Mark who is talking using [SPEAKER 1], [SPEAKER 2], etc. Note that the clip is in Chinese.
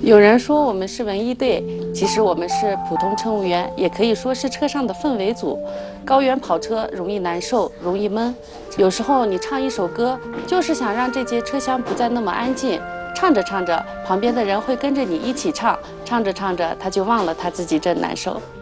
[SPEAKER 1] 有人说我们是文艺队，其实我们是普通乘务员，也可以说是车上的氛围组。高原跑车容易难受，容易闷。有时候你唱一首歌，就是想让这节车厢不再那么安静。唱着唱着，旁边的人会跟着你一起唱，唱着唱着，他就忘了他自己真难受。